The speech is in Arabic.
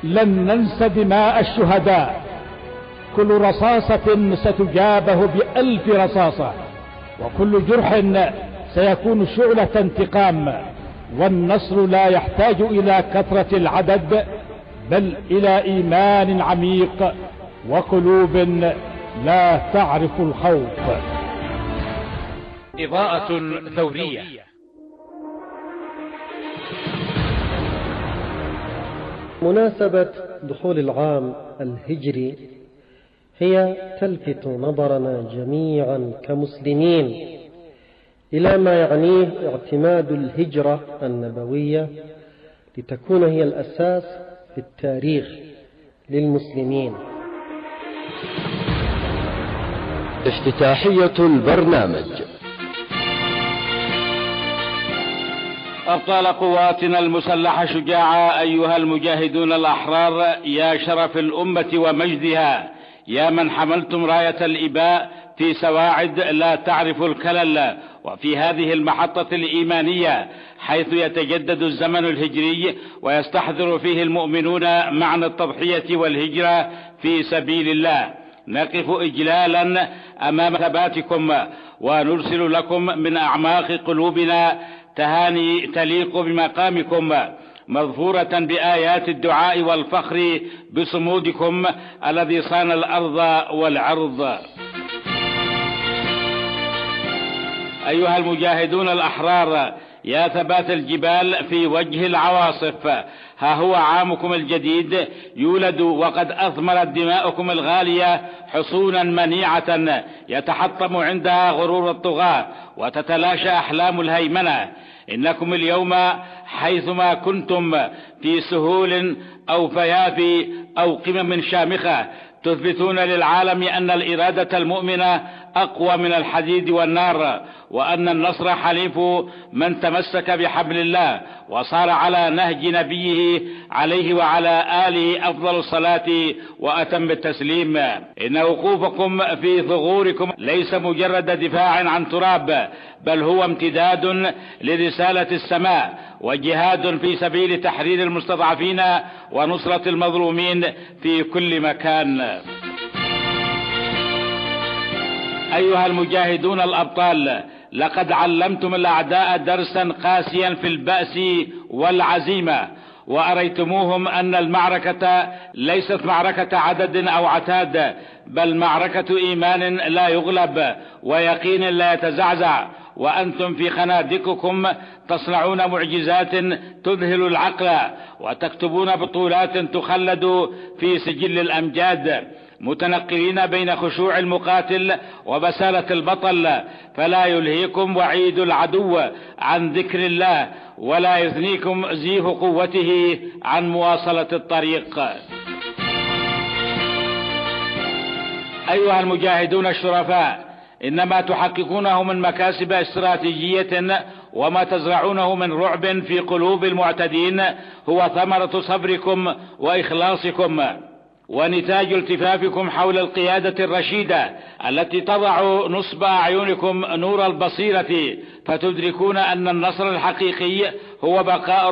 لن ننسى دماء الشهداء، كل رصاصة ستجابه ب1000 رصاصة، وكل جرح سيكون شعلة انتقام. والنصر لا يحتاج إلى كثرة العدد، بل إلى إيمان عميق وقلوب لا تعرف الخوف. إضاءة ثورية. مناسبة دخول العام الهجري هي تلفت نظرنا جميعا كمسلمين إلى ما يعنيه اعتماد الهجرة النبوية لتكون هي الأساس في التاريخ للمسلمين. افتتاحية البرنامج. أبطال قواتنا المسلحة شجاعة أيها المجاهدون الأحرار، يا شرف الأمة ومجدها، يا من حملتم راية الإباء في سواعد لا تعرف الكلل، وفي هذه المحطة الإيمانية حيث يتجدد الزمن الهجري ويستحضر فيه المؤمنون معنى التضحية والهجرة في سبيل الله، نقف إجلالا أمام ثباتكم ونرسل لكم من أعماق قلوبنا تهاني تليق بمقامكم، مظفورة بآيات الدعاء والفخر بصمودكم الذي صان الأرض والعرض. أيها المجاهدون الأحرار، يا ثبات الجبال في وجه العواصف، ها هو عامكم الجديد يولد وقد أثمرت دماؤكم الغالية حصونا منيعة يتحطم عندها غرور الطغاة وتتلاشى أحلام الهيمنة. إنكم اليوم حيثما كنتم في سهول أو فيافي أو قمم شامخة تثبتون للعالم أن الإرادة المؤمنة أقوى من الحديد والنار، وأن النصر حليف من تمسك بحبل الله وصار على نهج نبيه عليه وعلى آله أفضل الصلاة وأتم التسليم. إن وقوفكم في ثغوركم ليس مجرد دفاع عن تراب، بل هو امتداد لرسالة السماء وجهاد في سبيل تحرير المستضعفين ونصرة المظلومين في كل مكان. أيها المجاهدون الأبطال، لقد علمتم الأعداء درسا قاسيا في البأس والعزيمة، وأريتموهم أن المعركة ليست معركة عدد أو عتاد، بل معركة إيمان لا يغلب ويقين لا يتزعزع، وأنتم في خنادقكم تصنعون معجزات تذهل العقل وتكتبون بطولات تخلد في سجل الأمجاد، متنقلين بين خشوع المقاتل وبسالة البطل، فلا يلهيكم وعيد العدو عن ذكر الله ولا يثنيكم زيف قوته عن مواصلة الطريق. أيها المجاهدون الشرفاء، إنما تحققونه من مكاسب استراتيجية وما تزرعونه من رعب في قلوب المعتدين هو ثمرة صبركم وإخلاصكم ونتاج التفافكم حول القيادة الرشيدة التي تضع نصب أعينكم نور البصيرة، فتدركون أن النصر الحقيقي هو بقاء